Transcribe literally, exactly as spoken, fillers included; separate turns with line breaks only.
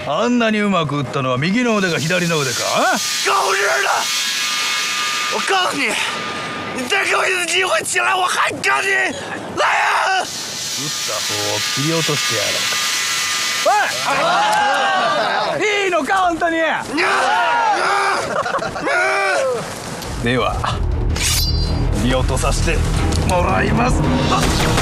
あんなにうまく打ったのは右の腕か左の腕か？
狗日的！我告诉你，你再给我一次机会起来，我还干你！来呀！
打った方を切り落としてやろうか。おい！いいのか本当に？では見落とさせてもらいます。